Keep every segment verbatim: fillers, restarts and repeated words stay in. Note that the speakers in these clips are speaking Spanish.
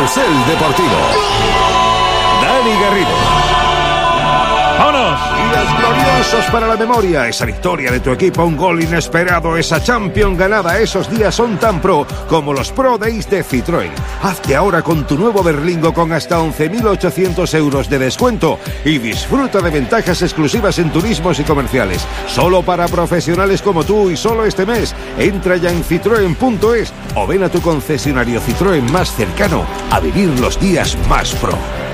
Carrusel Deportivo. Dani Garrido. ¡Vámonos! Días gloriosos para la memoria. Esa victoria de tu equipo, un gol inesperado, esa Champions ganada. Esos días son tan pro como los Pro Days de Citroën. Hazte ahora con tu nuevo Berlingo con hasta once mil ochocientos euros de descuento y disfruta de ventajas exclusivas en turismos y comerciales. Solo para profesionales como tú y solo este mes. Entra ya en citroen punto es o ven a tu concesionario Citroën más cercano a vivir los días más pro.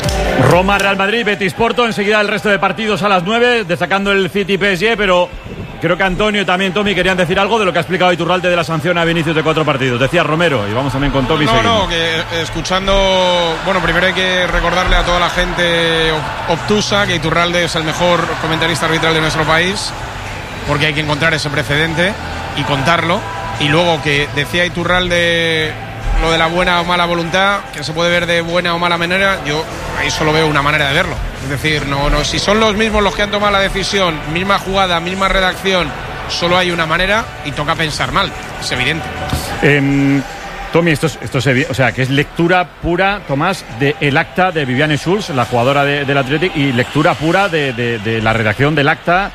Roma, Real Madrid, Betis, Porto. Enseguida el resto de partidos a las nueve, destacando el City P S G, pero creo que Antonio y también Tommy querían decir algo de lo que ha explicado Iturralde de la sanción a Vinicius de cuatro partidos. Decía Romero, y vamos también con Tommy. No, no, que escuchando, bueno, primero hay que recordarle a toda la gente obtusa que Iturralde es el mejor comentarista arbitral de nuestro país, porque hay que encontrar ese precedente y contarlo. Y luego que decía Iturralde lo de la buena o mala voluntad, que se puede ver de buena o mala manera, yo ahí solo veo una manera de verlo. Es decir, no, no, si son los mismos los que han tomado la decisión, misma jugada, misma redacción, solo hay una manera y toca pensar mal, es evidente. Eh, Tommy, esto es, esto es, o sea, que es lectura pura, Tomás, del acta de Viviane Schulz, la jugadora de, del Athletic, y lectura pura de, de, de la redacción del acta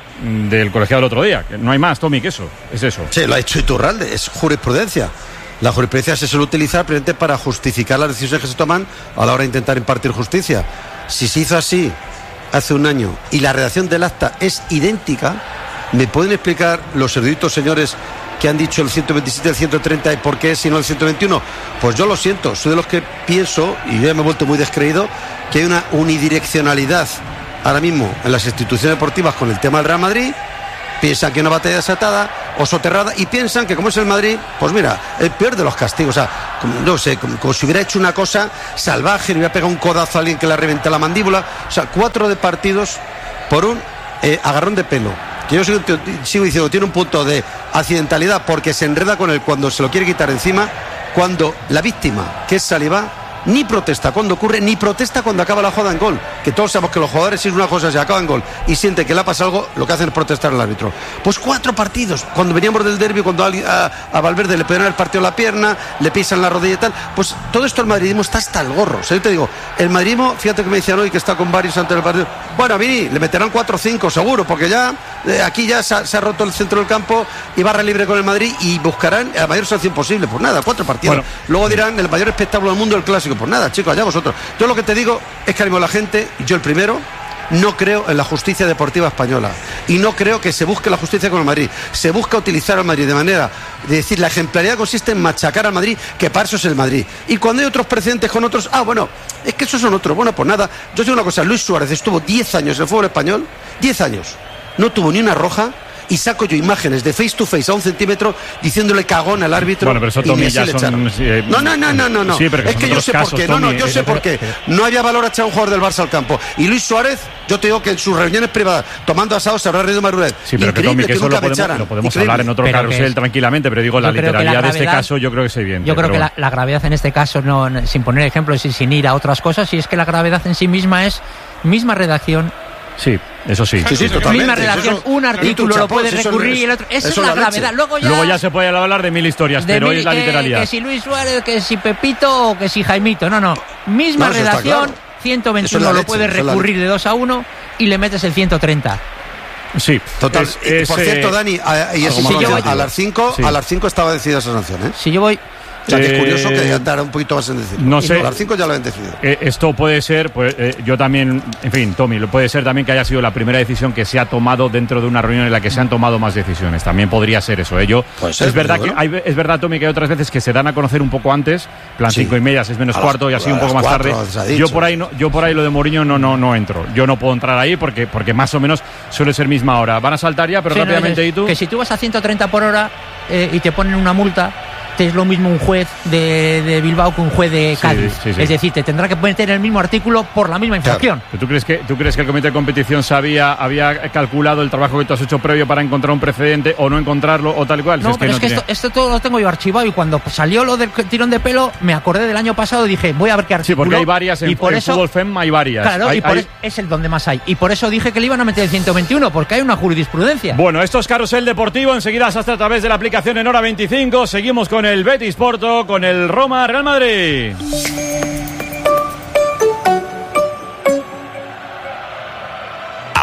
del colegiado del otro día. No hay más, Tommy, que eso, es eso. Sí, lo ha hecho Iturralde, es jurisprudencia. La jurisprudencia se suele utilizar precisamente para justificar las decisiones que se toman a la hora de intentar impartir justicia. Si se hizo así hace un año y la redacción del acta es idéntica, ¿me pueden explicar los eruditos señores que han dicho el ciento veintisiete y el ciento treinta y por qué si no el ciento veintiuno? Pues yo lo siento, soy de los que pienso, y ya me he vuelto muy descreído, que hay una unidireccionalidad ahora mismo en las instituciones deportivas con el tema del Real Madrid. Piensan que una batalla desatada o soterrada y piensan que como es el Madrid, pues mira, el peor de los castigos, o sea, como, no sé, como, como si hubiera hecho una cosa salvaje, le hubiera pegado un codazo a alguien que le revienta la mandíbula, o sea, cuatro de partidos por un eh, agarrón de pelo, que yo sigo, sigo diciendo, tiene un punto de accidentalidad porque se enreda con él cuando se lo quiere quitar encima, cuando la víctima, que es Saliba, ni protesta cuando ocurre, ni protesta cuando acaba la jugada en gol. Que todos sabemos que los jugadores, si es una cosa, se acaba en gol y siente que le ha pasado algo, lo que hacen es protestar al árbitro. Pues cuatro partidos. Cuando veníamos del derbi, cuando a, a, a Valverde le pegan el partido a la pierna, le pisan la rodilla y tal, pues todo esto el madridismo está hasta el gorro. O sea, yo te digo, el madridismo, fíjate que me decían hoy que está con varios antes del partido. Bueno, a Vini le meterán cuatro o cinco seguro, porque ya eh, aquí ya se ha, se ha roto el centro del campo y barra libre con el Madrid y buscarán la mayor sanción posible. Pues nada, cuatro partidos. Bueno. Luego dirán el mayor espectáculo del mundo, el clásico. Pues nada, chicos, allá vosotros. Yo lo que te digo es que animo a la gente, yo el primero, no creo en la justicia deportiva española y no creo que se busque la justicia con el Madrid. Se busca utilizar al Madrid de manera de decir, la ejemplaridad consiste en machacar al Madrid, que para eso es el Madrid. Y cuando hay otros precedentes con otros, ah, bueno, es que esos son otros. Bueno, pues nada, yo digo una cosa, Luis Suárez estuvo diez años en el fútbol español, diez años, no tuvo ni una roja. Y saco yo imágenes de face to face a un centímetro diciéndole cagón al árbitro. Bueno, pero eso, Tommy, ya son, eh, no, no, no, no, no, no. Sí, pero que es que yo sé casos, por qué. Tommy, no, no, yo eh, sé eh, por eh, qué. eh, No había valor a echar a un jugador del Barça al campo. Y Luis Suárez, yo te digo que en sus reuniones privadas, tomando asado, se habrá reído Marulet. Sí, pero que, Tommy, que, que eso lo podemos, lo podemos hablar en otro pero carrusel es, tranquilamente, pero digo, la literalidad la gravedad, de este caso yo creo que es evidente. Yo creo pero que bueno. la, la gravedad en este caso, no, sin poner ejemplos y sin ir a otras cosas, y es que la gravedad en sí misma es misma redacción. Sí, eso sí. Sí, sí, totalmente. Misma redacción, eso, un artículo lo puede recurrir y el otro. Esa es la gravedad. Luego ya, Luego ya se puede hablar de mil historias, de pero mil, hoy es la literalidad. Que, que si Luis Suárez, que si Pepito o que si Jaimito. No, no. Misma no, redacción, claro. ciento veintiuno lo puedes recurrir de dos a uno y le metes el ciento treinta. Sí, total. Es, es, por cierto, Dani, a, y eso, si si voy, a las cinco, sí. a las cinco estaba decidida esa sanción, ¿eh? Si yo voy. O sea, que es curioso que andara un poquito más en decir. No sé. A las cinco ya lo han decidido. Eh, esto puede ser, pues eh, yo también, en fin, Tommy, lo puede ser también que haya sido la primera decisión que se ha tomado dentro de una reunión en la que se han tomado más decisiones. También podría ser eso. ¿eh? Yo, ser, es verdad bueno. que hay, es verdad, Tommy, que hay otras veces que se dan a conocer un poco antes, plan sí. cinco y media, seis menos a cuarto, las, y así un poco más tarde. Yo por ahí, no, yo por ahí lo de Mourinho no, no, no entro. Yo no puedo entrar ahí porque, porque más o menos suele ser misma hora. Van a saltar ya, pero sí, rápidamente, no, ¿y tú? Que si tú vas a ciento treinta por hora eh, y te ponen una multa, es lo mismo un juez de, de Bilbao que un juez de Cádiz. Sí, sí, sí. Es decir, te tendrá que meter el mismo artículo por la misma infracción. Claro. ¿Tú crees que tú crees que el comité de competición sabía, había calculado el trabajo que tú has hecho previo para encontrar un precedente o no encontrarlo o tal cual? No, si es pero que es que, no esto, esto todo lo tengo yo archivado y cuando salió lo del tirón de pelo me acordé del año pasado y dije, voy a ver qué artículo. Sí, porque hay varias en, y por en eso, Fútbol Fem hay varias. Claro, hay, y por hay... es, es el donde más hay. Y por eso dije que le iban a meter el ciento veintiuno, porque hay una jurisprudencia. Bueno, esto es Carrusel Deportivo, enseguida hasta a través de la aplicación en hora veinticinco. Seguimos con el Betis Porto, con el Roma Real Madrid.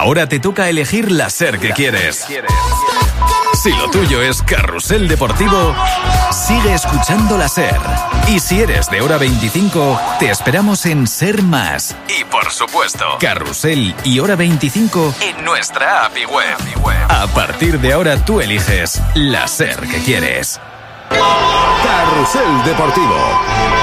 Ahora te toca elegir la SER que quieres. Si lo tuyo es Carrusel Deportivo, sigue escuchando la SER. Y si eres de Hora veinticinco, te esperamos en SER Más. Y por supuesto, Carrusel y Hora veinticinco en nuestra app y web. A partir de ahora tú eliges la SER que quieres. Carrusel Deportivo.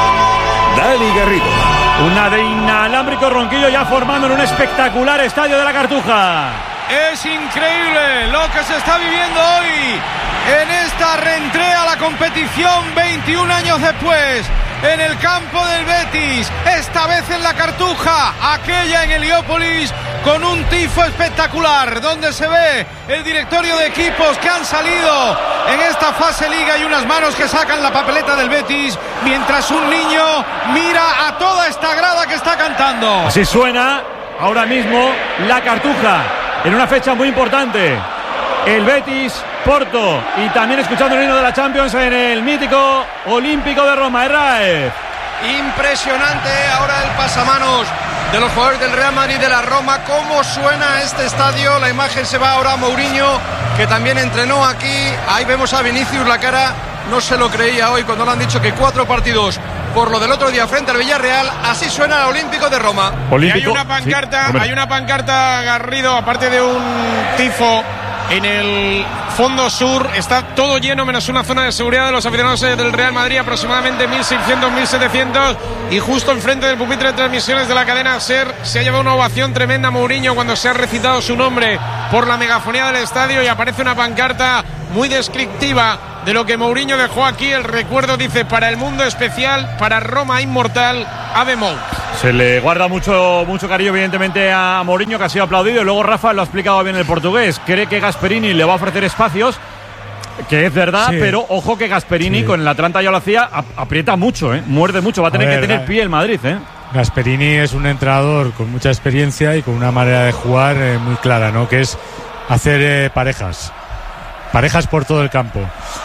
Dani Garrido. Una de inalámbrico Ronquillo ya formando en un espectacular estadio de la Cartuja. Es increíble lo que se está viviendo hoy en esta reentrée a la competición veintiún años después, en el campo del Betis, esta vez en la Cartuja, aquella en Heliópolis, con un tifo espectacular, donde se ve el directorio de equipos que han salido en esta fase liga y unas manos que sacan la papeleta del Betis, mientras un niño mira a toda esta grada que está cantando. Así suena ahora mismo la Cartuja, en una fecha muy importante. El Betis, Porto, y también escuchando el himno de la Champions en el mítico Olímpico de Roma. Herrera. Impresionante ahora el pasamanos de los jugadores del Real Madrid, de la Roma. Cómo suena este estadio. La imagen se va ahora a Mourinho, que también entrenó aquí. Ahí vemos a Vinicius, la cara no se lo creía hoy cuando le han dicho que cuatro partidos por lo del otro día frente al Villarreal. Así suena el Olímpico de Roma. Olímpico, y hay una pancarta, sí, hay una pancarta, Garrido, aparte de un tifo en el fondo sur, está todo lleno menos una zona de seguridad de los aficionados del Real Madrid, aproximadamente mil seiscientos, mil setecientos, y justo enfrente del pupitre de transmisiones de la cadena SER se ha llevado una ovación tremenda a Mourinho cuando se ha recitado su nombre por la megafonía del estadio, y aparece una pancarta muy descriptiva de lo que Mourinho dejó aquí. El recuerdo dice: para el mundo especial, para Roma inmortal, Ave Mou. Se le guarda mucho, mucho cariño, evidentemente, a Mourinho, que ha sido aplaudido. Y luego Rafa lo ha explicado bien el portugués. Cree que Gasperini le va a ofrecer espacios, que es verdad, sí, pero ojo que Gasperini, sí, con el Atlanta ya lo hacía, aprieta mucho, ¿eh? Muerde mucho. Va a tener a ver, que tener pie el Madrid, ¿eh? Gasperini es un entrenador con mucha experiencia y con una manera de jugar eh, muy clara, ¿no? Que es hacer eh, parejas. Parejas por todo el campo.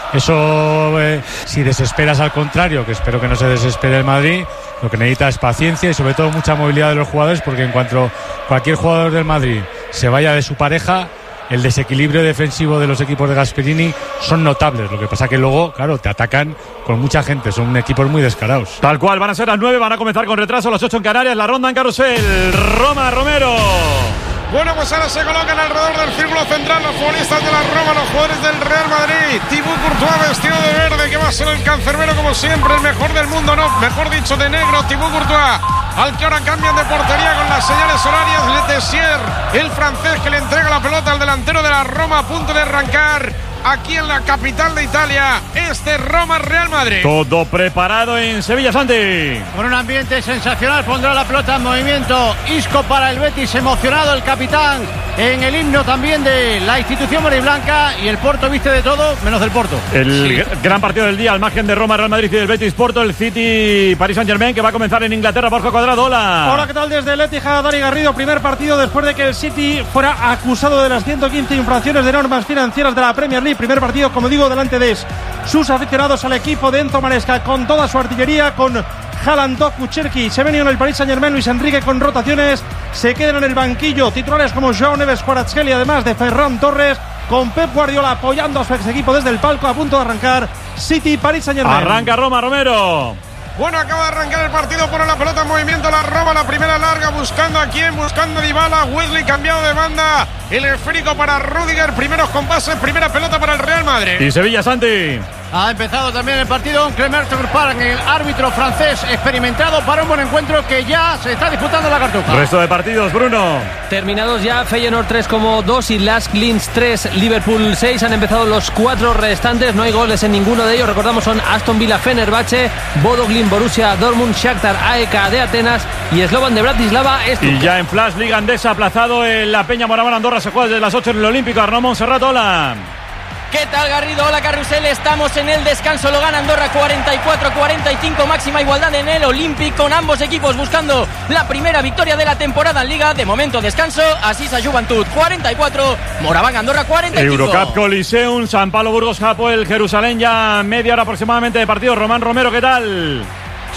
Eso, eh, si desesperas al contrario, que espero que no se desespere el Madrid, lo que necesita es paciencia y sobre todo mucha movilidad de los jugadores, porque en cuanto cualquier jugador del Madrid se vaya de su pareja, el desequilibrio defensivo de los equipos de Gasperini son notables. Lo que pasa que luego, claro, te atacan con mucha gente, son equipos muy descarados. Tal cual, van a ser las nueve, van a comenzar con retraso, las ocho en Canarias, la ronda en Carrusel. Roma, Romero. Bueno, pues ahora se colocan alrededor del círculo central los futbolistas de la Roma, los jugadores del Real Madrid. Thibaut Courtois vestido de verde, que va a ser el cancerbero como siempre, el mejor del mundo, no, mejor dicho de negro. Thibaut Courtois, al que ahora cambian de portería con las señales horarias. Le Tessier, el francés, que le entrega la pelota al delantero de la Roma, a punto de arrancar aquí en la capital de Italia, este Roma-Real Madrid. Todo preparado en Sevilla, Santi. Con un ambiente sensacional, pondrá la pelota en movimiento Isco para el Betis, emocionado el capitán en el himno también de la institución moriblanca, y el Porto viste de todo menos del Porto. El sí. gran partido del día, al margen de Roma, Real Madrid y del Betis Porto, el City Paris Saint-Germain, que va a comenzar en Inglaterra. Borja Cuadrado, hola. Hola, ¿qué tal? Desde el Etihad, Dani Garrido. Primer partido después de que el City fuera acusado de las ciento quince infracciones de normas financieras de la Premier League. Primer partido, como digo, delante de sus aficionados, al equipo de Enzo Maresca con toda su artillería, con Haaland, Doku, Cherki, Semenyo en el Paris Saint-Germain, Luis Enrique con rotaciones, se quedan en el banquillo titulares como Joao Neves, Kvaratskhelia, además de Ferran Torres, con Pep Guardiola apoyando a su ex equipo desde el palco, a punto de arrancar City Paris Saint-Germain. Arranca Roma, Romero. Bueno, acaba de arrancar el partido, pone la pelota en movimiento la Roma, la primera larga, buscando a quién, buscando a Dybala. Wesley cambiado de banda, el esférico para Rüdiger, primeros compases, primera pelota para el Real Madrid. Y Sevilla, Santi. Ha empezado también el partido Clément Turpin, el árbitro francés experimentado, para un buen encuentro que ya se está disputando la Cartuja. Resto de partidos, Bruno. Terminados ya, Feyenoord tres como dos y Lask Linz tres, Liverpool seis. Han empezado los cuatro restantes, no hay goles en ninguno de ellos. Recordamos, son Aston Villa, Fenerbahce, Bodo Glimt, Borussia Dortmund, Shakhtar, A E K de Atenas y Slovan de Bratislava. Y ya en Flash, Liga Andesa, aplazado en la Peña Moraván Andorra, se juega desde las ocho en el Olímpico. Arnaud Montserrat, hola. ¿Qué tal, Garrido? Hola, Carrusel. Estamos en el descanso. Lo gana Andorra cuarenta y cuatro a cuarenta y cinco. Máxima igualdad en el Olímpic, con ambos equipos buscando la primera victoria de la temporada en Liga. De momento descanso. Asisa Juventud cuarenta y cuatro. Moraván Andorra cuarenta y cinco. Eurocup Coliseum, San Pablo Burgos Hapoel Jerusalén. Ya media hora aproximadamente de partido. Román Romero, ¿qué tal?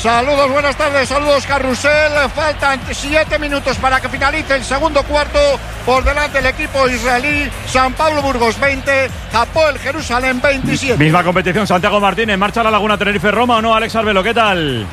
Saludos, buenas tardes, saludos Carrusel. Faltan siete minutos para que finalice el segundo cuarto. Por delante el equipo israelí. San Pablo Burgos veinte, Hapoel Jerusalén veintisiete. Misma competición, Santiago Martínez. ¿Marcha a la Laguna Tenerife Roma o no? Alex Arbelo, ¿qué tal?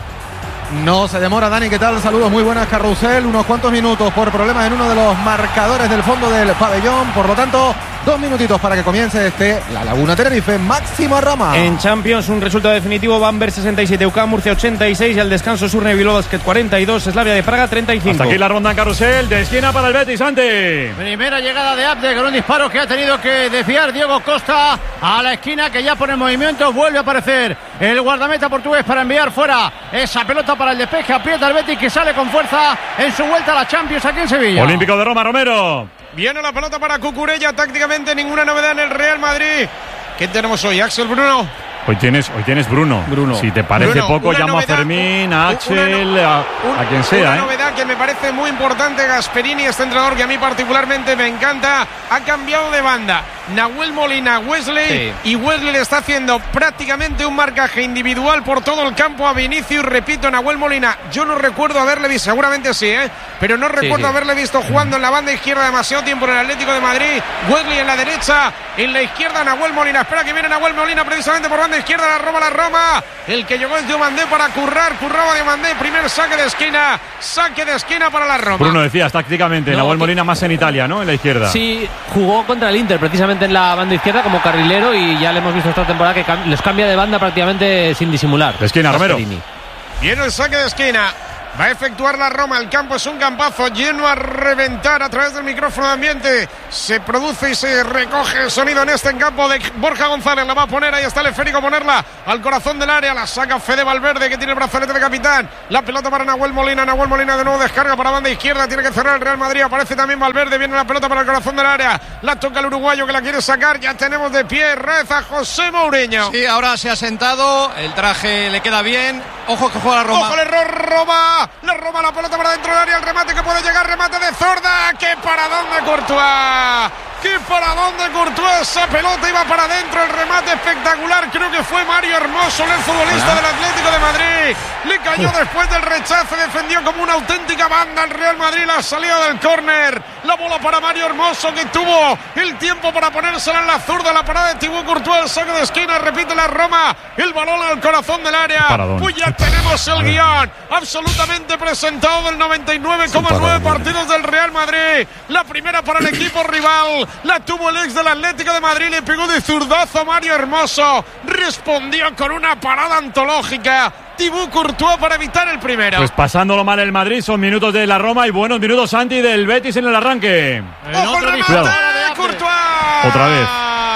No se demora, Dani, ¿qué tal? Saludos, muy buenas, Carrusel. Unos cuantos minutos por problemas en uno de los marcadores del fondo del pabellón. Por lo tanto, dos minutitos para que comience este La Laguna Tenerife, Máxima Roma. En Champions, un resultado definitivo: Bamberg sesenta y siete, U K A M Murcia ochenta y seis y al descanso Surne Bilbao Basket cuarenta y dos, Slavia de Praga treinta y cinco. Hasta aquí la ronda en Carrusel, de esquina para el Betis, Santi. Primera llegada de Abde con un disparo que ha tenido que desviar Diego Costa a la esquina, que ya pone en movimiento. Vuelve a aparecer el guardameta portugués para enviar fuera esa pelota para el despeje. Aprieta el Betis, que sale con fuerza en su vuelta a la Champions aquí en Sevilla. Olímpico de Roma, Romero. Viene la pelota para Cucurella, tácticamente ninguna novedad en el Real Madrid. ¿Qué tenemos hoy, Axel Bruno? Hoy tienes, hoy tienes Bruno. Bruno. Si te parece Bruno, poco, llamo novedad, a Fermín, a Axel, una, a, un, a quien sea. Una ¿eh? novedad que me parece muy importante, Gasperini, este entrenador que a mí particularmente me encanta, ha cambiado de banda. Nahuel Molina, Wesley, sí. Y Wesley le está haciendo prácticamente un marcaje individual por todo el campo a Vinicius. Repito, Nahuel Molina, yo no recuerdo haberle visto, seguramente sí, ¿eh? pero no recuerdo sí, sí. haberle visto jugando en la banda izquierda demasiado tiempo en el Atlético de Madrid. Wesley en la derecha, en la izquierda Nahuel Molina. Espera que viene Nahuel Molina precisamente por banda izquierda, la Roma, la Roma. El que llegó es Diomandé para currar, curraba Diomandé, primer saque de esquina, saque de esquina para la Roma. Bruno, decías tácticamente, no, Nahuel que... Molina más en Italia, ¿no? En la izquierda. Sí, jugó contra el Inter precisamente en la banda izquierda como carrilero y ya le hemos visto esta temporada que cam- les cambia de banda prácticamente sin disimular. De esquina, Romero. Viene el saque de esquina. Va a efectuar la Roma, el campo es un campazo lleno a reventar a través del micrófono de ambiente. Se produce y se recoge el sonido en este campo de Borja González. La va a poner, ahí está el esférico, ponerla al corazón del área. La saca Fede Valverde, que tiene el brazalete de capitán. La pelota para Nahuel Molina, Nahuel Molina de nuevo descarga para banda izquierda. Tiene que cerrar el Real Madrid, aparece también Valverde. Viene la pelota para el corazón del área. La toca el uruguayo que la quiere sacar. Ya tenemos de pie Reza José Mourinho. Sí, ahora se ha sentado, el traje le queda bien. Ojo que juega la Roma. Ojo el error, Roma. La Roma, la pelota para dentro del área, el remate que puede llegar, remate de zurda. ¡Qué paradón de Courtois! ¡Qué paradón de Courtois! Esa pelota iba para adentro, el remate espectacular. Creo que fue Mario Hermoso, el futbolista del Atlético de Madrid. Le cayó después del rechazo, defendió como una auténtica banda el Real Madrid. La salida del córner, la bola para Mario Hermoso, que tuvo el tiempo para ponérsela en la zurda. La parada de Thibaut Courtois, el saque de esquina, repite la Roma. El balón al corazón del área. Paradón. Pues ya tenemos el guión absolutamente presentado del noventa y nueve coma nueve partidos del Real Madrid. La primera para el equipo rival. La tuvo el ex del Atlético de Madrid, le pegó de zurdazo a Mario Hermoso, respondió con una parada antológica Thibaut Courtois para evitar el primero. Pues pasándolo mal el Madrid, son minutos de la Roma y buenos minutos, Santi, del Betis en el arranque. ¡Ojo el remate de Courtois! Otra vez.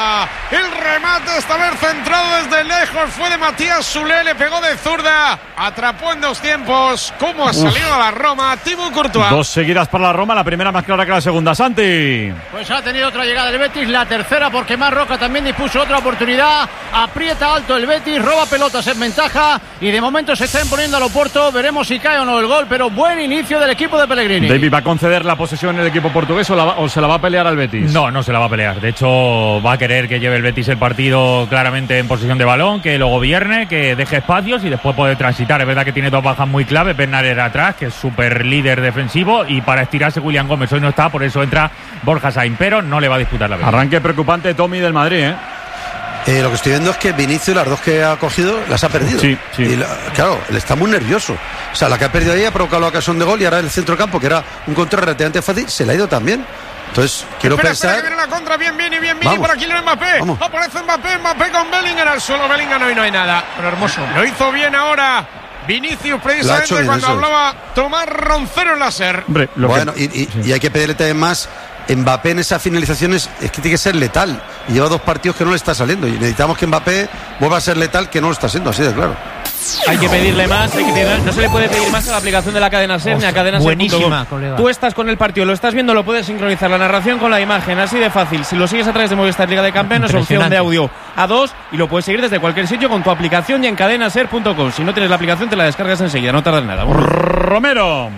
El remate esta vez centrado desde lejos fue de Matías Soulé, le pegó de zurda, atrapó en dos tiempos. ¿Cómo ha salido Uf. la Roma? Thibaut Courtois. Dos seguidas para la Roma, la primera más clara que la segunda, Santi. Pues ha tenido otra llegada el Betis, la tercera porque Marroca también dispuso otra oportunidad. Aprieta alto el Betis, roba pelotas en ventaja y de momento se está imponiendo al Oporto. Veremos si cae o no el gol, pero buen inicio del equipo de Pellegrini. David, ¿va a conceder la posesión el equipo portugués o, la va, o se la va a pelear al Betis? No, no se la va a pelear. De hecho, va a querer que lleve el Betis el partido claramente en posición de balón, que lo gobierne, que deje espacios y después puede transitar. Es verdad que tiene dos bajas muy claves. Bernarder atrás, que es súper líder defensivo, y para estirarse William Gómez hoy no está, por eso entra Borja Sainz, pero no le va a disputar la pelota. Arranque preocupante, Tommy, del Madrid, ¿eh? Eh, lo que estoy viendo es que Vinicius, las dos que ha cogido, las ha perdido. Sí, sí. Y la, claro, él está muy nervioso. O sea, la que ha perdido ahí ha provocado la ocasión de gol y ahora el centro campo, que era un control relativamente fácil, se le ha ido también. Entonces, quiero espera, pensar. Espera que viene la contra, bien, bien y bien, bien. Por aquí el Mbappé. Vamos. Aparece Mbappé, Mbappé con Bellingham al suelo. Bellingham hoy no hay nada. Pero hermoso. Lo hizo bien ahora Vinicius, precisamente bien, cuando hablaba Tomás Roncero en la SER. Hombre, lo bueno, que... y, y, sí. y hay que pedirle también más. Mbappé en esas finalizaciones es que tiene que ser letal. Y lleva dos partidos que no le está saliendo. Y necesitamos que Mbappé vuelva a ser letal, que no lo está siendo, así de claro. Hay que pedirle más, hay que pedirle, no se le puede pedir más a la aplicación de la cadena SER ni a cadena SER punto com. Tú estás con el partido, lo estás viendo, lo puedes sincronizar la narración con la imagen, así de fácil. Si lo sigues a través de Movistar Liga de Campeones, opción de audio a dos y lo puedes seguir desde cualquier sitio con tu aplicación y en cadena ser punto com. Si no tienes la aplicación, te la descargas enseguida, no tardas nada. Romero.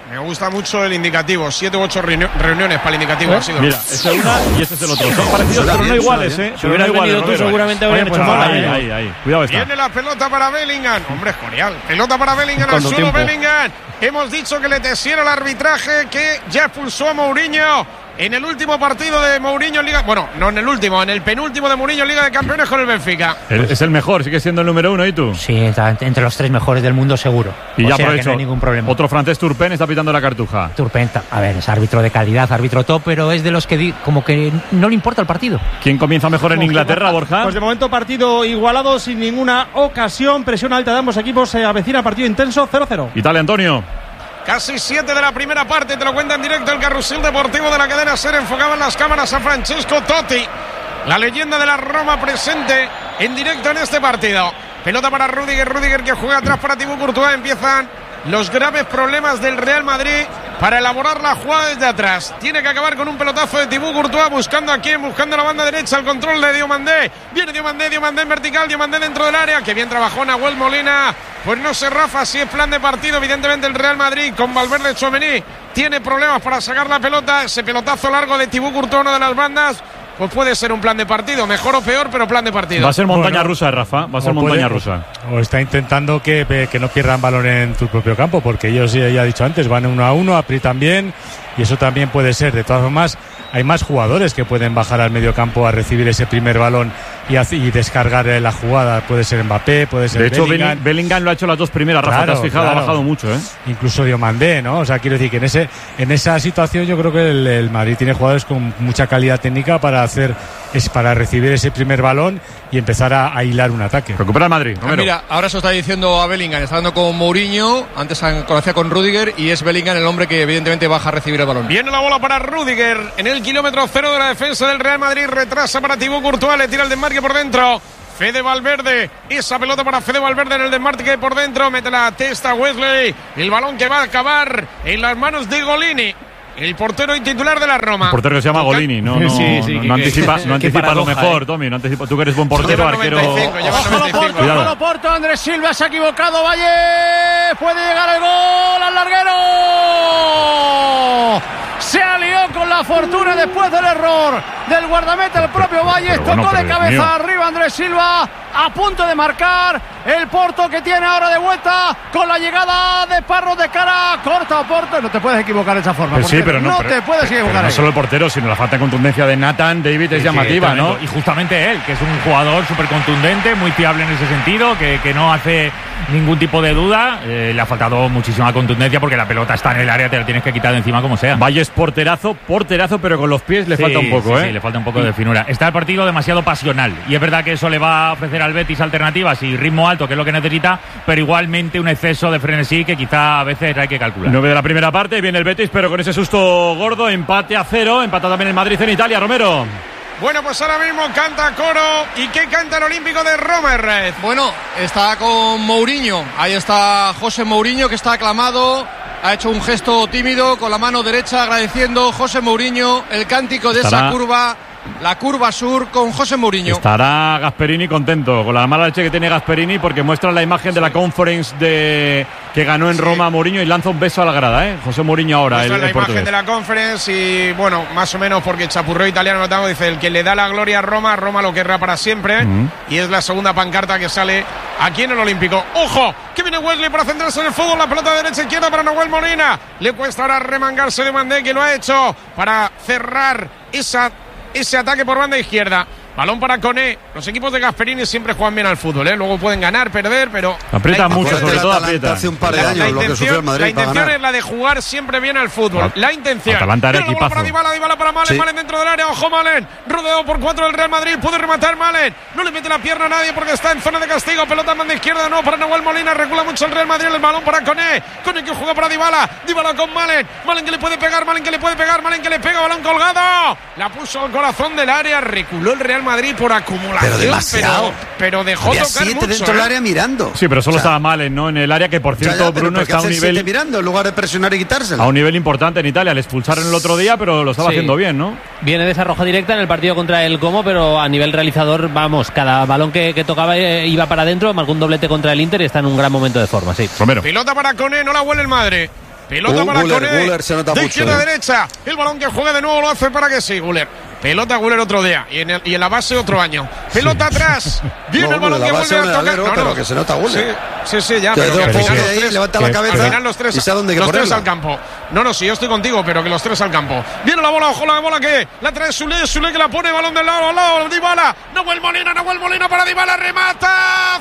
Me gusta mucho el indicativo. Siete u ocho reuni- reuniones para el indicativo. ¿Eh? Ha sido. Mira, ese es una y ese es el otro. Son parecidos, pero no iguales, ¿eh? Si hubieras venido tú, seguramente habrían hecho mal. Ahí, ahí, ahí. Cuidado está. Viene la pelota para Bellingham. Hombre, es Corial. Pelota para Bellingham al suelo. Bellingham. Hemos dicho que le tesiera el arbitraje, que ya expulsó a Mourinho en el último partido de Mourinho en Liga. Bueno, no en el último, en el penúltimo de Mourinho en Liga de Campeones con el Benfica. Es el mejor, sigue siendo el número uno, ¿y tú? Sí, está entre los tres mejores del mundo seguro. Y o ya sea aprovecho. que no hay ningún problema. Otro francés, Turpin, está pitando la cartuja. Turpin, a ver, es árbitro de calidad, árbitro top, pero es de los que di, como que no le importa el partido. ¿Quién comienza mejor en Inglaterra, Borja? Pues de momento partido igualado sin ninguna ocasión. Presión alta de ambos equipos. Se avecina partido intenso cero cero. Italia, Antonio. Casi siete de la primera parte, te lo cuenta en directo el carrusel deportivo de la cadena SER. Enfocaban las cámaras a Francesco Totti, la leyenda de la Roma, presente en directo en este partido. Pelota para Rüdiger, Rüdiger que juega atrás para Thibaut Courtois. Empiezan los graves problemas del Real Madrid para elaborar la jugada desde atrás. Tiene que acabar con un pelotazo de Thibaut Courtois, buscando a quién, buscando la banda derecha, el control de Diomandé. Viene Diomandé, Diomandé en vertical, Diomandé dentro del área. Que bien trabajó Nahuel Molina. Pues no sé, Rafa, si es plan de partido. Evidentemente el Real Madrid con Valverde, Tchouaméni tiene problemas para sacar la pelota. Ese pelotazo largo de Thibaut Courtois, una de las bandas, pues puede ser un plan de partido, mejor o peor, pero plan de partido. Va a ser montaña bueno, rusa, Rafa, va a ser montaña rusa. O está intentando que, que no pierdan balón en tu propio campo, porque ellos, ya he dicho antes, van uno a uno, aprietan bien, y eso también puede ser. De todas formas, hay más jugadores que pueden bajar al medio campo a recibir ese primer balón y, y descargar la jugada. Puede ser Mbappé, puede ser De hecho, Bellingham. Bellingham lo ha hecho las dos primeras, Rafa, claro, te has fijado, claro. ha bajado mucho, ¿eh? Incluso Diomandé, ¿no? O sea, quiero decir que en ese en esa situación yo creo que el, el Madrid tiene jugadores con mucha calidad técnica para hacer es para recibir ese primer balón y empezar a, a hilar un ataque. Recupera el Madrid, Ah, mira, ahora se está diciendo a Bellingham, está dando con Mourinho, antes conocía con Rüdiger, y es Bellingham el hombre que evidentemente baja a recibir el balón. Viene la bola para Rüdiger en el kilómetro cero de la defensa del Real Madrid. Retrasa para Thibaut Courtois, le tira el desmarque por dentro. Fede Valverde, esa pelota para Fede Valverde en el desmarque por dentro. Mete la testa Wesley. El balón que va a acabar en las manos de Golini, el portero y titular de la Roma. El portero que se llama Golini, no, no, Sí, sí, no, que- no anticipa, que- no anticipa qué lo paradoja, mejor, eh. Tommy, no anticipa. Tú que eres buen portero, Lleva arquero. noventa y cinco, lleva Ojo noventa y cinco. Porto, ojo Porto, Andrés Silva se ha equivocado, Valle puede llegar el gol al larguero. Se alió con la fortuna después del error del guardameta, el propio Valle. Pero bueno, tocó pero de Dios cabeza mío. arriba Andrés Silva, a punto de marcar el Porto, que tiene ahora de vuelta con la llegada de Parro de cara corta a Porto. No te puedes equivocar de esa forma, Pues sí, portero. pero no, no pero- te puedes pero equivocar no ahí. solo el portero, sino la falta de contundencia de Nathan David es Sí, llamativa, sí, ¿no? tremendo. Y justamente él, que es un jugador súper contundente, muy fiable en ese sentido, que, que no hace ningún tipo de duda. Eh, le ha faltado muchísima contundencia porque la pelota está en el área, te la tienes que quitar de encima como sea. Valle es porterazo, porterazo, pero con los pies le Sí, falta un poco, sí, ¿eh? sí, le falta un poco de finura. Está el partido demasiado pasional y es verdad que eso le va a ofrecer al Betis alternativas y ritmo alto, que es lo que necesita, pero igualmente un exceso de frenesí que quizá a veces hay que calcular. nueve de la primera parte, viene el Betis, pero con ese susto gordo, empate a cero, empata también el Madrid en Italia, Romero. Bueno, pues ahora mismo canta coro. ¿Y qué canta el Olímpico de Roma, Herrez? Bueno, está con Mourinho. Ahí está José Mourinho, que está aclamado. Ha hecho un gesto tímido con la mano derecha, agradeciendo José Mourinho el cántico de Estará- esa curva, la curva sur con José Mourinho. Estará Gasperini contento con la mala leche que tiene Gasperini, porque muestra la imagen de la conference de que ganó en Roma Mourinho y lanza un beso a la grada, ¿eh? José Mourinho ahora, Esta el, es la el imagen portugués. de la conference y, bueno, más o menos porque chapurreo italiano notamos, dice, el que le da la gloria a Roma, Roma lo querrá para siempre. Mm. Y es la segunda pancarta que sale aquí en el Olímpico. ¡Ojo! Que viene Wesley para centrarse en el fútbol. La pelota derecha-izquierda para Nahuel Molina. Le cuesta ahora remangarse de Mandé, que lo ha hecho para cerrar esa, ese ataque por banda izquierda. Balón para Koné. Los equipos de Gasperini siempre juegan bien al fútbol, ¿eh? Luego pueden ganar, perder, pero... Aprieta la mucho, intención- sobre todo Atalanta aprieta. hace un par de la, años la lo que intención, sufrió el Madrid la para intención ganar. es la de jugar siempre bien al fútbol. La intención. Atalanta era Viene la bola para equipazo. Dybala, Dybala para Malen, Sí. Malen dentro del área. Ojo Malen, rodeado por cuatro del Real Madrid. Puede rematar Malen. No le mete la pierna a nadie porque está en zona de castigo. Pelota en banda izquierda, no para Nahuel Molina. Recula mucho el Real Madrid. El balón para Koné. Koné que juega para Dybala. Dybala con Malen. Malen que le puede pegar, Malen que le puede pegar, Malen que le pega. Balón colgado. La puso al corazón del área. Reculó el Real Madrid por acumulación. Pero demasiado. Pero, pero dejó Había tocar siete mucho. dentro del ¿eh? área mirando. Sí, pero solo O sea, estaba Malen, ¿no? En el área, que por Ya, cierto, ya, pero Bruno ¿por qué está a un hacer siete nivel mirando en lugar de presionar y quitárselo? a un nivel importante en Italia. Le expulsaron el otro día, pero lo estaba Sí. haciendo bien, ¿no? Viene de esa roja directa en el partido contra el Como, pero a nivel realizador, vamos, cada balón que, que tocaba eh, iba para adentro, marcó un doblete contra el Inter y está en un gran momento de forma, sí. Romero. Pilota para Koné, no la huele el Madre. Pelota Uh, para Güler, Koné. Güler se nota de mucho, izquierda eh. a derecha. El balón que juega de nuevo lo hace para que sí, Güler. Pelota Güler otro día. Y en, el, y en la base otro año. Pelota atrás. Viene No, el balón la que base vuelve a es un tocar. medallero, pero que se nota Güler. Sí, sí, sí, ya. Que Pero de que al poco final de los ahí tres, levanta la cabeza al final los tres, y sabe dónde hay que los tres ponerla. al campo. No, no, sí, yo estoy contigo, pero que los tres al campo. Viene la bola, ojo la bola que la trae Sule, Sule que la pone, balón del lado al lado, Dybala. Nahuel Molina, Nahuel Molina para Dybala, remata,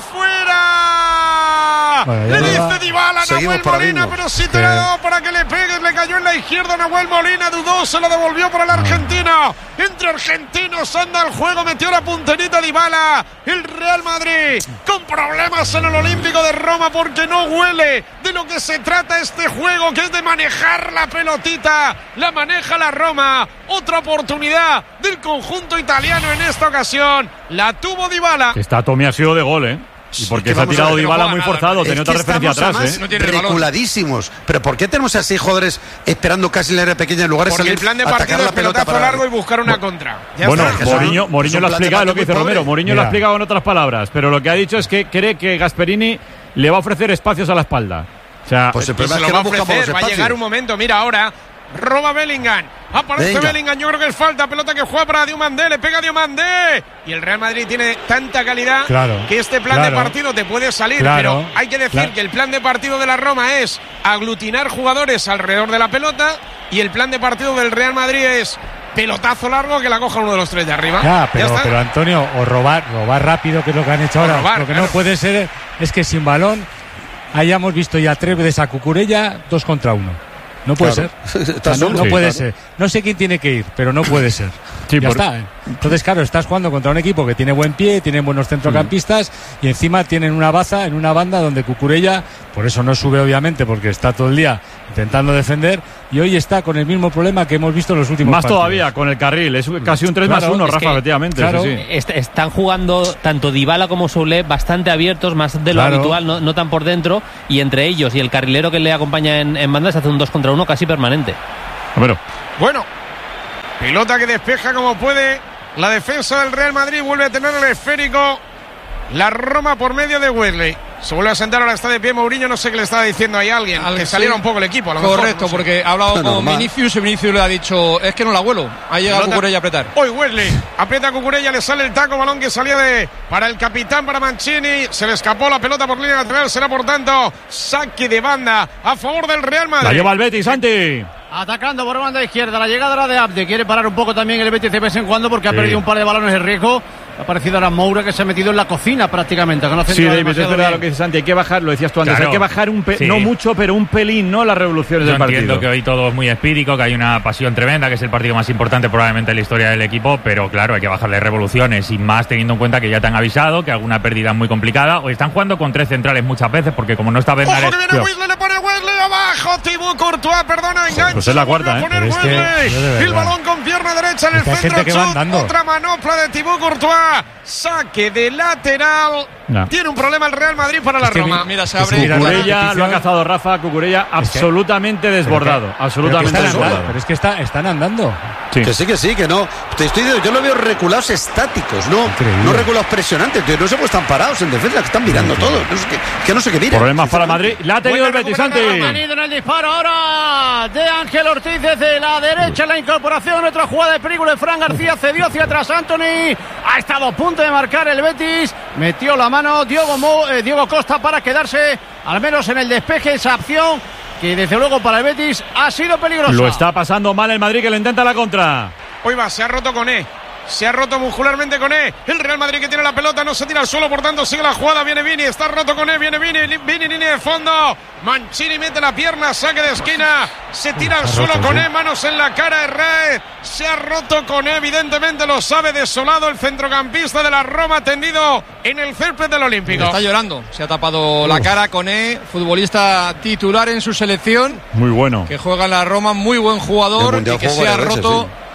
fuera. Bueno, le dice va. Dybala, Nahuel Molina, pero si te la ha dado para que le pegues, le cayó en la izquierda Nahuel Molina, dudó, se la devolvió para el argentino. Entre argentinos anda el juego, metió la punterita Dybala. El Real Madrid con problemas en el Olímpico de Roma porque no huele de lo que se trata este juego, que es de manejar la pelotita. La maneja la Roma. Otra oportunidad del conjunto italiano en esta ocasión. La tuvo Dybala. Está Tommy ha sido de gol, ¿eh? Y porque que se ha vamos a tirado ver, Dybala no muy nada, forzado, es tenía que otra referencia estamos, atrás, además, ¿eh? reculadísimos. Pero ¿por qué tenemos a seis jugadores esperando casi en la área pequeña en lugar de Porque salir el plan de a atacar partido la es pelota pelotazo para... largo y buscar una contra. Ya Bueno, está. Mourinho, Mourinho es un lo ha plan de explicado, lo que partido dice muy Romero. pobre. Mourinho lo ha Mira. explicado en otras palabras, pero lo que ha dicho es que cree que Gasperini le va a ofrecer espacios a la espalda. O sea, Pues el Y se problema es lo que va a no buscamos ofrecer, los va a espacios. llegar un momento, mira ahora, roba Bellingham, aparece Venga. Bellingham, yo creo que es falta, pelota que juega para Diomandé, le pega Diomandé, y el Real Madrid tiene tanta calidad Claro, que este plan claro. de partido te puede salir, Claro, pero hay que decir claro. que el plan de partido de la Roma es aglutinar jugadores alrededor de la pelota, y el plan de partido del Real Madrid es pelotazo largo que la coja uno de los tres de arriba. Ya, pero, está. pero Antonio, o robar, robar rápido, que es lo que han hecho O ahora. robar, lo que claro. no puede ser es que sin balón hayamos visto ya tres veces a Cucurella dos contra uno. No puede Claro. ser. Está O sea, no solo. no puede Sí, claro. ser. No sé quién tiene que ir, pero no puede ser. Sí, ya por- está. ¿eh? Entonces, claro, estás jugando contra un equipo que tiene buen pie, tiene buenos centrocampistas y encima tienen una baza en una banda donde Cucurella, por eso no sube obviamente, porque está todo el día intentando defender y hoy está con el mismo problema que hemos visto en los últimos más partidos. todavía con el carril. Es casi un tres Claro, más uno, es Rafa, que- efectivamente. claro. sí, sí. Est- están jugando tanto Dybala como Soule bastante abiertos, más de lo Claro. habitual, no, no tan por dentro, y entre ellos y el carrilero que le acompaña en, en banda se hace un dos contra uno casi permanente. Romero. Bueno, pelota que despeja como puede la defensa del Real Madrid, vuelve a tener el esférico la Roma por medio de Wesley. Se vuelve a sentar, ahora está de pie Mourinho, no sé qué le estaba diciendo ahí a alguien, Al- que sí. saliera un poco el equipo. A lo mejor, Correcto, no sé. porque ha hablado Está con normal. Vinicius y Vinicius le ha dicho, es que no la vuelo. Ahí llega Pelota. Cucurella a apretar. Hoy Wesley aprieta a Cucurella, le sale el taco, balón que salía de para el capitán, para Mancini, se le escapó la pelota por línea lateral, será por tanto saque de banda a favor del Real Madrid. La lleva el Betis, Santi. Atacando por banda izquierda, la llegada era de Abde. Quiere parar un poco también el Betis de vez en cuando porque ha Sí. perdido un par de balones de riesgo. Ha aparecido ahora Moura, que se ha metido en la cocina prácticamente. Que no ha Sí, centrado David, es demasiado verdad bien. lo que dice Santi. Hay que bajar, lo decías tú antes, Claro. hay que bajar un pe- Sí. no mucho, pero un pelín, ¿no? Las revoluciones Yo del partido. entiendo que hoy todo es muy espírico, que hay una pasión tremenda, que es el partido más importante probablemente en la historia del equipo, pero claro, hay que bajarle revoluciones y más teniendo en cuenta que ya te han avisado que alguna pérdida es muy complicada. O están jugando con tres centrales muchas veces, porque como no está Bernat... Ojo que viene Wesley, le pone Wesley abajo, Thibaut Courtois, perdona, engancha. pues es la lo vuelve cuarta, a ¿eh? poner Pero es que, Wesley. yo de verdad. El balón con pierna derecha en el Es que hay centro, gente que va chut, andando. otra manopla de Thibaut Courtois, saque de lateral. No. Tiene un problema el Real Madrid para la Es que Roma. Mira, se Es abre. que mira, Cucurella la lo ha repetición- cazado Rafa, Cucurella absolutamente Pero desbordado, que- absolutamente pero que están andando, desbordado. pero es que está, están andando. Sí. Que sí, que sí, que no. Te estoy diciendo, yo lo veo reculados estáticos, no, Increíble. no reculados presionantes. Tío, no sé cómo están parados en defensa, que están mirando todo. No sé qué, que no sé qué miran. Problemas para Madrid. La ha tenido el Buena Betis, Santi. recuperación, Ha tenido en el disparo ahora de Ángel Ortiz desde la derecha en la incorporación. Otra jugada de peligro de Fran García. Cedió hacia atrás Anthony. Ha estado a punto de marcar el Betis. Metió la mano Diogo, Mo, eh, Diogo Costa para quedarse al menos en el despeje. Esa opción que desde luego para el Betis ha sido peligrosa. Lo está pasando mal el Madrid, que le intenta la contra. Hoy va, se ha roto con E. Se ha roto muscularmente con E. El Real Madrid que tiene la pelota no se tira al suelo, por tanto sigue la jugada. Viene Vini, está roto con E. Viene Vini, Vini, línea de fondo. Mancini mete la pierna, saque de esquina. Se tira al Está suelo roto, con sí. E, manos en la cara de Rey. Se ha roto con E, evidentemente lo sabe, desolado el centrocampista de la Roma, tendido en el césped del Olímpico. Está llorando. Se ha tapado la cara con E, futbolista titular en su selección, Muy bueno. que juega en la Roma, muy buen El jugador Mundial y que jugó se ha varias veces, roto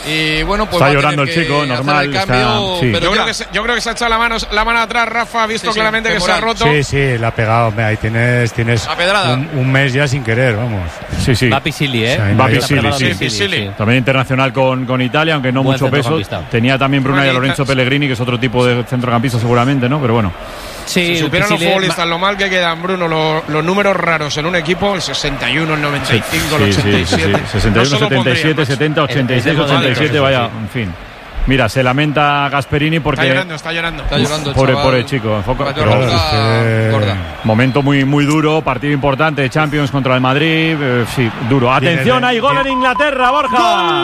Y bueno, pues está llorando el chico, normal. El cambio, está, sí. yo, creo que se, yo creo que se ha echado la mano, la mano atrás, Rafa, ha visto sí, claramente sí, que se ha roto. Sí, sí, la ha pegado. Ahí tienes, tienes un, un mes ya sin querer, vamos. Sí, sí. Va Pisili, ¿eh? O sea, va Pisili, sí, sí, sí, sí. También internacional con, con Italia, aunque no Buen mucho peso. Tenía también Brunei a Lorenzo Pellegrini, que es otro tipo de centrocampista seguramente, ¿no? Pero bueno. Sí, si supieran los futbolistas lo mal que quedan, Bruno, los, los números raros en un equipo, el sesenta y uno, el noventa y cinco, sí, el ochenta y siete. Sí, sí, sí. sesenta y uno, no setenta y siete, setenta, ochenta y seis, ochenta y siete, vaya, en fin. Mira, se lamenta Gasperini porque... Está llorando, está llorando. Está llorando el pobre, chaval. pobre chico. Enfoca, pero, eh, momento muy, muy duro, partido importante de Champions contra el Madrid. Eh, sí, duro. Atención, hay gol en Inglaterra, Borja.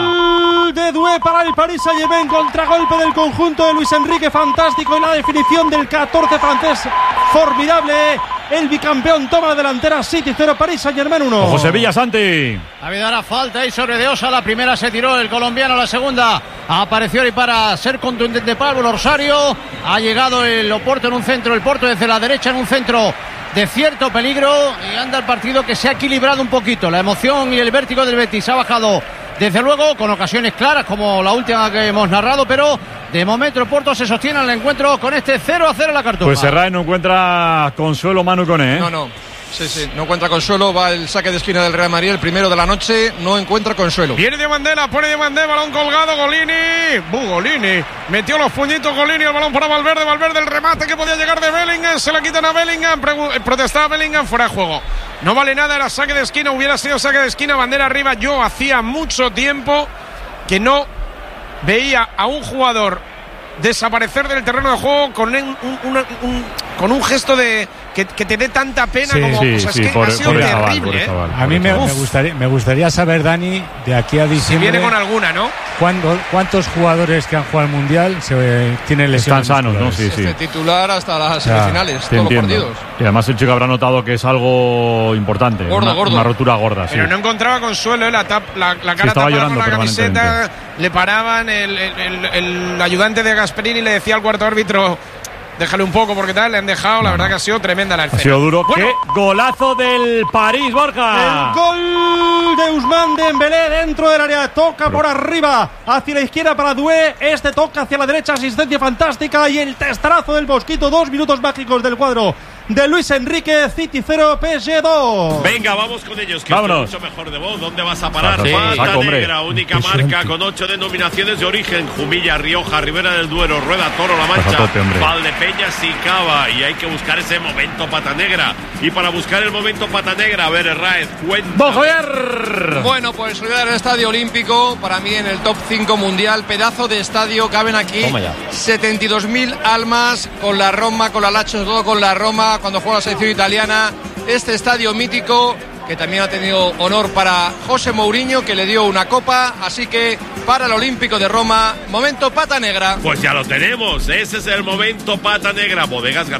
Gol de Doué para el Paris Saint-Germain, contragolpe del conjunto de Luis Enrique, fantástico. Y la definición del catorce francés, formidable. El bicampeón toma la delantera, City cero, Paris Saint-Germain uno. José Villa, Santi. Ha habido una falta ahí sobre De Osa, la primera se tiró el colombiano, la segunda apareció y para ser contundente Pablo Rosario. Ha llegado el Oporto en un centro, el Porto desde la derecha en un centro de cierto peligro y anda el partido que se ha equilibrado un poquito. La emoción y el vértigo del Betis ha bajado desde luego con ocasiones claras como la última que hemos narrado, pero de momento el Porto se sostiene en el encuentro con este cero a cero en la Cartuja. Pues Serrano no encuentra consuelo, Manu Koné, ¿eh? No, no. Sí, sí, no encuentra consuelo, va el saque de esquina del Real Madrid, el primero de la noche, no encuentra consuelo. Viene Diomandé, la pone Diomandé, balón colgado, Golini, Bu, Golini, metió los puñitos Golini, el balón para Valverde, Valverde, el remate que podía llegar de Bellingham, se la quitan a Bellingham, protestaba Bellingham, fuera de juego. No vale nada, era saque de esquina, hubiera sido saque de esquina, bandera arriba. Yo hacía mucho tiempo que no veía a un jugador desaparecer del terreno de juego con un, un, un, un, con un gesto de que, que te dé tanta pena, sí, como sí, o sea, sí, es que por, ha sido por terrible, ¿eh? chaval, a mí me, me, gustaría, me gustaría saber, Dani, de aquí a diciembre, si viene con alguna, ¿no? ¿cuándo, ¿cuántos jugadores que han jugado al Mundial se eh, tienen lesiones? Están sanos, ¿no? Sí, sí. Este titular hasta las semifinales, ya, todos entiendo. los partidos. Y además el chico habrá notado que es algo importante, gordo, una, gordo. una rotura gorda. Pero sí. no encontraba consuelo, ¿eh? la, tap, la, la cara sí, tapada con la camiseta, le paraban, el, el, el, el ayudante de Gasperini le decía al cuarto árbitro: déjale un poco porque tal, le han dejado, la verdad que ha sido tremenda la escena. Ha sido duro. Bueno, ¡qué golazo del París, Borja! El gol de Ousmane Dembélé dentro del área, toca Pero... por arriba, hacia la izquierda para Doué, este toca hacia la derecha, asistencia fantástica y el testarazo del Mosquito, dos minutos mágicos del cuadro de Luis Enrique, City cero, P S G dos. Venga, vamos con ellos, que vámonos. Esto es mucho mejor de vos. ¿Dónde vas a parar? Sí, Pata saco, Negra, única marca con ocho denominaciones de origen: Jumilla, Rioja, Ribera del Duero, Rueda, Toro, La Mancha, tope, Valdepeñas y Cava. Y hay que buscar ese momento Pata Negra. Y para buscar el momento Pata Negra, a ver, Herráez, cuéntame. Bueno, pues subida del Estadio Olímpico, para mí en el top cinco mundial, pedazo de estadio, caben aquí setenta y dos mil almas, con la Roma, con la Lazio, todo con la Roma, cuando juega la selección italiana, este estadio mítico que también ha tenido honor para José Mourinho, que le dio una copa, así que para el Olímpico de Roma, momento Pata Negra. Pues ya lo tenemos, ese es el momento Pata Negra. Bodegas García